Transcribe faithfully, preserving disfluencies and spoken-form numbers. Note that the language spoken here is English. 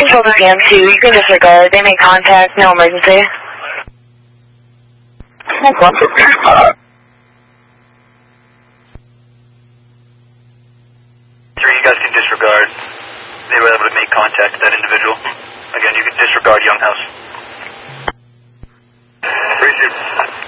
control to M two, you can disregard. They made contact, no emergency. Three, you guys can disregard. They were able to make contact with that individual. Again, you can disregard Young House. Three, two.